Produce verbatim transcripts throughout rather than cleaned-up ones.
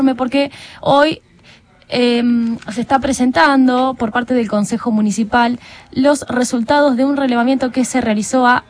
porque hoy eh, se está presentando por parte del Consejo Municipal los resultados de un relevamiento que se realizó a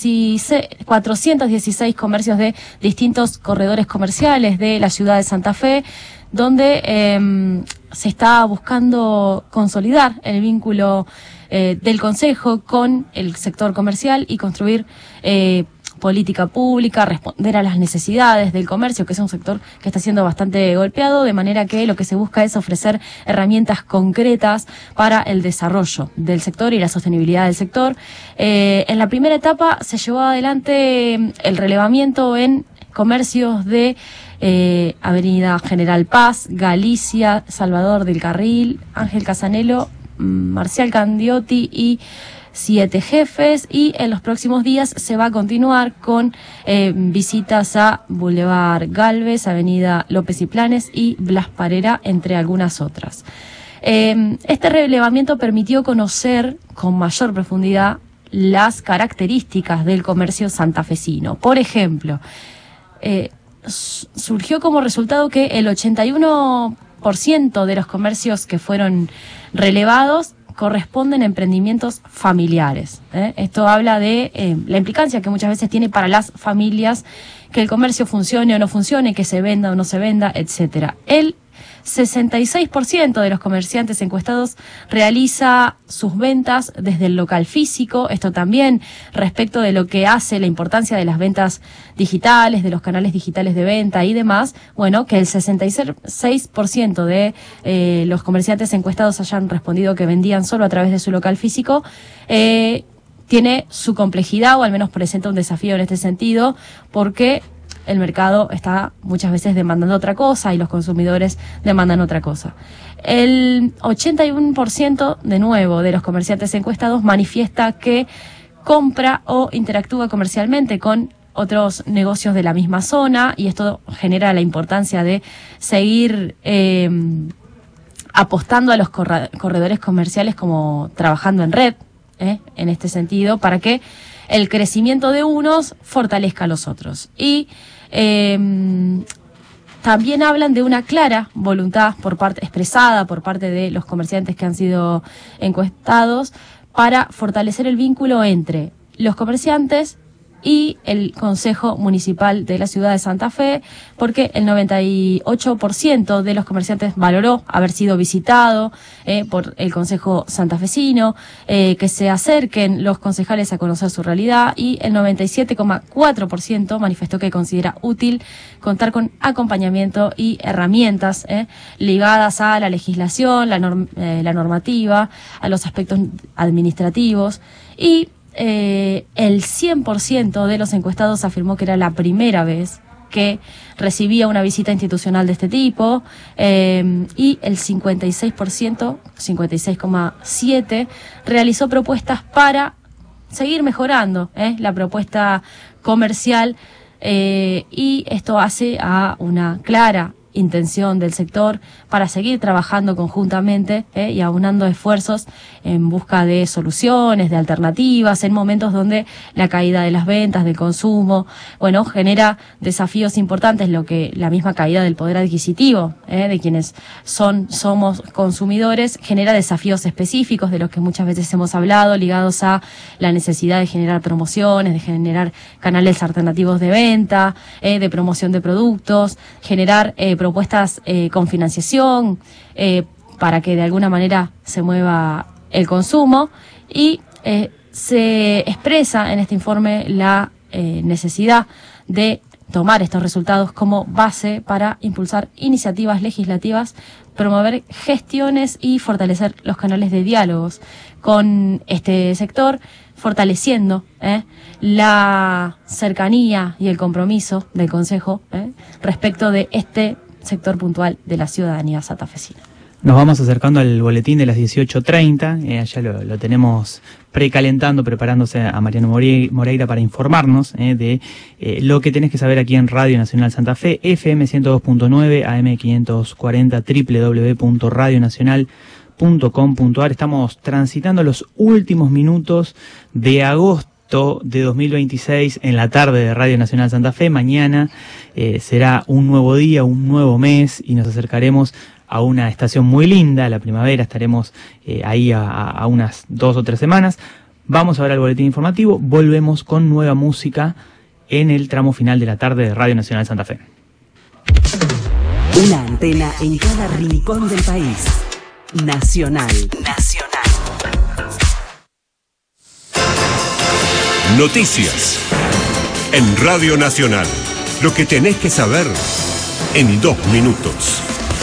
cuatrocientos dieciséis comercios de distintos corredores comerciales de la ciudad de Santa Fe, donde eh, se está buscando consolidar el vínculo eh, del Consejo con el sector comercial y construir eh, política pública, responder a las necesidades del comercio, que es un sector que está siendo bastante golpeado, de manera que lo que se busca es ofrecer herramientas concretas para el desarrollo del sector y la sostenibilidad del sector. Eh, en la primera etapa se llevó adelante el relevamiento en comercios de eh, Avenida General Paz, Galicia, Salvador del Carril, Ángel Casanelo, Marcial Candiotti y Siete Jefes, y en los próximos días se va a continuar con eh, visitas a Boulevard Galvez, Avenida López y Planes y Blas Parera, entre algunas otras. Eh, este relevamiento permitió conocer con mayor profundidad las características del comercio santafesino. Por ejemplo, eh, surgió como resultado que el ochenta y uno por ciento de los comercios que fueron relevados corresponden a emprendimientos familiares. ¿eh? Esto habla de eh, la implicancia que muchas veces tiene para las familias que el comercio funcione o no funcione, que se venda o no se venda, etcétera. El sesenta y seis por ciento de los comerciantes encuestados realiza sus ventas desde el local físico. Esto también respecto de lo que hace la importancia de las ventas digitales, de los canales digitales de venta y demás. Bueno, que el sesenta y seis por ciento de eh, los comerciantes encuestados hayan respondido que vendían solo a través de su local físico, eh, tiene su complejidad, o al menos presenta un desafío en este sentido, porque el mercado está muchas veces demandando otra cosa y los consumidores demandan otra cosa. El ochenta y uno por ciento, de nuevo, de los comerciantes encuestados manifiesta que compra o interactúa comercialmente con otros negocios de la misma zona, y esto genera la importancia de seguir eh, apostando a los corredores comerciales como trabajando en red, eh, en este sentido, para que el crecimiento de unos fortalezca a los otros. Y eh, también hablan de una clara voluntad por parte expresada por parte de los comerciantes que han sido encuestados para fortalecer el vínculo entre los comerciantes y el Consejo Municipal de la ciudad de Santa Fe, porque el noventa y ocho por ciento de los comerciantes valoró haber sido visitado eh, por el Consejo Santafesino, eh, que se acerquen los concejales a conocer su realidad, y el noventa y siete coma cuatro por ciento manifestó que considera útil contar con acompañamiento y herramientas eh, ligadas a la legislación, la, norm eh, la normativa, a los aspectos administrativos, y Eh, el cien por ciento de los encuestados afirmó que era la primera vez que recibía una visita institucional de este tipo, eh, y el cincuenta y seis por ciento, cincuenta y seis coma siete por ciento, realizó propuestas para seguir mejorando eh, la propuesta comercial, eh, y esto hace a una clara intención del sector para seguir trabajando conjuntamente eh, y aunando esfuerzos en busca de soluciones, de alternativas, en momentos donde la caída de las ventas, del consumo, bueno, genera desafíos importantes, lo que la misma caída del poder adquisitivo eh, de quienes son somos consumidores genera desafíos específicos de los que muchas veces hemos hablado, ligados a la necesidad de generar promociones, de generar canales alternativos de venta, eh, de promoción de productos, generar eh, propuestas eh, con financiación eh, para que de alguna manera se mueva el consumo, y eh, se expresa en este informe la eh, necesidad de tomar estos resultados como base para impulsar iniciativas legislativas, promover gestiones y fortalecer los canales de diálogos con este sector, fortaleciendo eh, la cercanía y el compromiso del Consejo eh, respecto de este sector puntual de la ciudadanía santafesina. Nos vamos acercando al boletín de las dieciocho treinta, eh, allá lo, lo tenemos precalentando, preparándose a Mariano Moreira para informarnos eh, de eh, lo que tenés que saber aquí en Radio Nacional Santa Fe, F M ciento dos punto nueve, A M quinientos cuarenta, doble u doble u doble u punto radio nacional punto com punto a r. Estamos transitando los últimos minutos de agosto acto de dos mil veintiséis en la tarde de Radio Nacional Santa Fe. Mañana eh, será un nuevo día, un nuevo mes, y nos acercaremos a una estación muy linda, la primavera. Estaremos eh, ahí a, a unas dos o tres semanas. Vamos a ver el boletín informativo, volvemos con nueva música en el tramo final de la tarde de Radio Nacional Santa Fe. Una antena en cada rincón del país. Nacional. Nacional. Noticias en Radio Nacional. Lo que tenés que saber en dos minutos.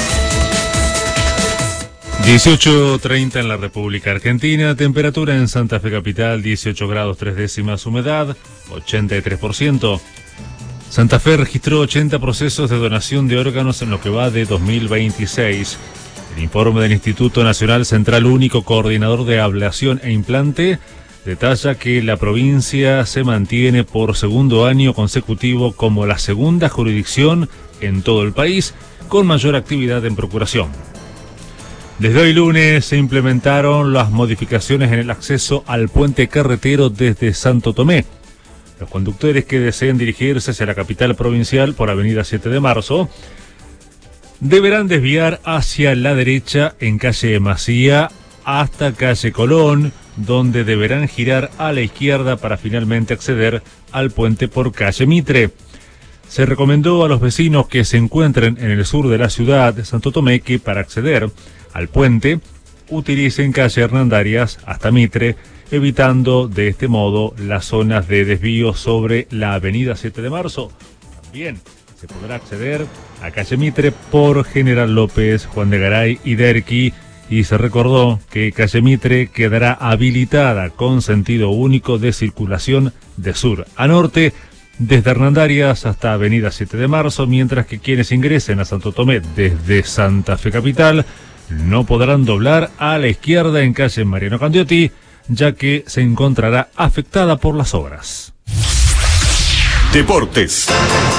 dieciocho treinta en la República Argentina, temperatura en Santa Fe Capital, dieciocho grados tres décimas, humedad, ochenta y tres por ciento. Santa Fe registró ochenta procesos de donación de órganos en lo que va de dos mil veintiséis. El informe del Instituto Nacional Central Único Coordinador de Ablación e Implante detalla que la provincia se mantiene por segundo año consecutivo como la segunda jurisdicción en todo el país con mayor actividad en procuración. Desde hoy lunes se implementaron las modificaciones en el acceso al puente carretero desde Santo Tomé. Los conductores que deseen dirigirse hacia la capital provincial por avenida siete de marzo deberán desviar hacia la derecha en calle Masía hasta calle Colón, donde deberán girar a la izquierda para finalmente acceder al puente por calle Mitre. Se recomendó a los vecinos que se encuentren en el sur de la ciudad de Santo Tomé que para acceder al puente utilicen calle Hernandarias hasta Mitre, evitando de este modo las zonas de desvío sobre la avenida siete de marzo. También se podrá acceder a calle Mitre por General López, Juan de Garay y Derqui, y se recordó que calle Mitre quedará habilitada con sentido único de circulación de sur a norte desde Hernandarias hasta avenida siete de marzo, mientras que quienes ingresen a Santo Tomé desde Santa Fe Capital no podrán doblar a la izquierda en calle Mariano Candioti, ya que se encontrará afectada por las obras. Deportes.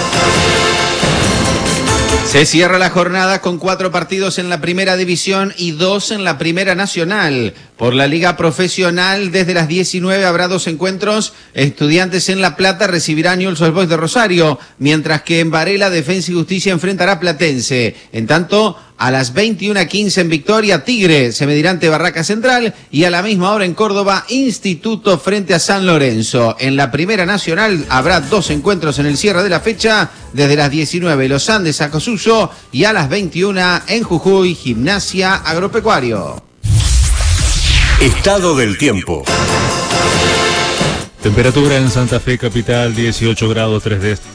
Se cierra la jornada con cuatro partidos en la primera división y dos en la primera nacional. Por la liga profesional, desde las diecinueve habrá dos encuentros. Estudiantes en La Plata recibirá a Newell's Old Boys de Rosario, mientras que en Varela, Defensa y Justicia enfrentará a Platense. En tanto, a las veintiuna quince en Victoria, Tigre se medirá ante Barraca Central, y a la misma hora en Córdoba, Instituto frente a San Lorenzo. En la primera nacional habrá dos encuentros en el cierre de la fecha, desde las diecinueve Los Andes a Cosuyo, y a las veintiuna en Jujuy, Gimnasia Agropecuario. Estado del tiempo. Temperatura en Santa Fe Capital, dieciocho grados tres décimas.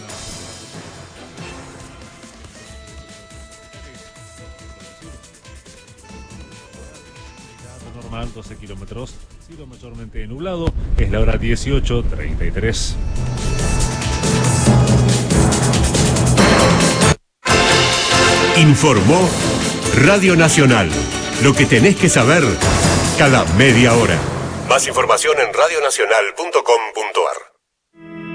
Normal, doce kilómetros. Cielo mayormente nublado. Es la hora dieciocho treinta y tres. Informó Radio Nacional. Lo que tenés que saber cada media hora. Más información en radionacional punto com punto ar.